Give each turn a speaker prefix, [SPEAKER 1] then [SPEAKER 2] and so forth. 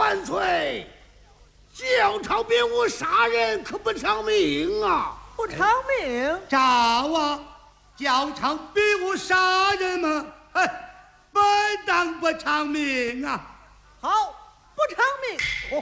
[SPEAKER 1] 万岁！教场兵无杀人，可不偿命啊！
[SPEAKER 2] 不偿命？
[SPEAKER 3] 赵啊，教场并无杀人吗？哎，本当不偿命啊！
[SPEAKER 2] 好。